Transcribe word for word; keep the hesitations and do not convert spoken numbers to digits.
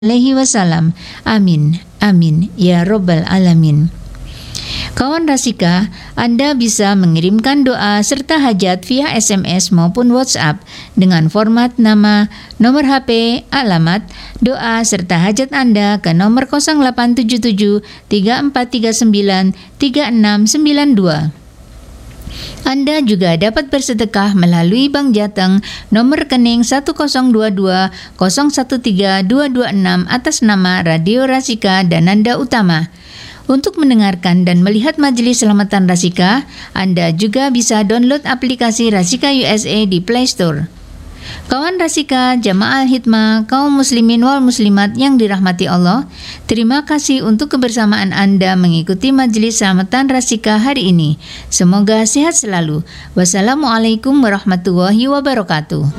alaihi wasallam. Amin, amin, ya Rabbal Alamin. Kawan Rasika, Anda bisa mengirimkan doa serta hajat via S M S maupun WhatsApp dengan format nama, nomor H P, alamat, doa serta hajat Anda ke nomor nol delapan tujuh tujuh tiga empat tiga sembilan tiga enam sembilan dua. Anda juga dapat bersedekah melalui Bank Jateng nomor rekening satu nol dua dua nol satu tiga dua dua enam atas nama Radio Rasika Dananda Utama. Untuk mendengarkan dan melihat majelis selamatan Rasika, Anda juga bisa download aplikasi Rasika U S A di Play Store. Kawan Rasika, Jamaah Hidmah, kaum muslimin wal muslimat yang dirahmati Allah, terima kasih untuk kebersamaan Anda mengikuti majelis selamatan Rasika hari ini. Semoga sehat selalu. Wassalamualaikum warahmatullahi wabarakatuh.